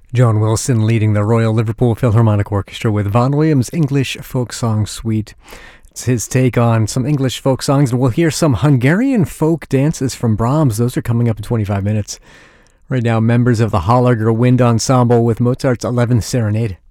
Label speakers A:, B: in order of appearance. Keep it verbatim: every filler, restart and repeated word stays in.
A: John Wilson leading the Royal Liverpool Philharmonic Orchestra with Vaughan Williams' English Folk Song Suite. It's his take on some English folk songs, and we'll hear some Hungarian folk dances from Brahms. Those are coming up in twenty-five minutes. Right now, members of the Holliger Wind Ensemble with Mozart's eleventh Serenade.